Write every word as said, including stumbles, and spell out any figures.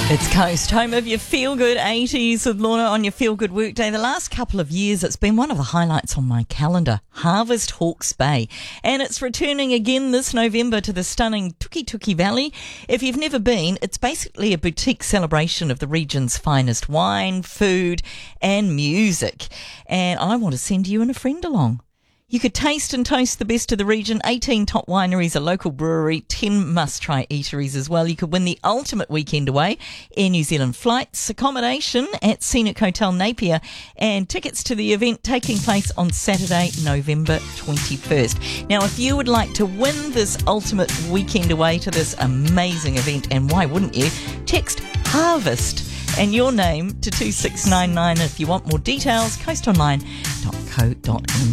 It's Coast, home of your feel-good eighties with Lorna on your feel-good workday. The last couple of years, it's been one of the highlights on my calendar, Harvest Hawke's Bay. And it's returning again this November to the stunning Tukituki Valley. If you've never been, it's basically a boutique celebration of the region's finest wine, food and music. And I want to send you and a friend along. You could taste and toast the best of the region, eighteen top wineries, a local brewery, ten must-try eateries as well. You could win the ultimate weekend away, Air New Zealand flights, accommodation at Scenic Hotel Napier, and tickets to the event taking place on Saturday, November twenty-first. Now, if you would like to win this ultimate weekend away to this amazing event, and why wouldn't you, text HARVEST and your name to two six nine nine. If you want more details, coast online dot co dot n z.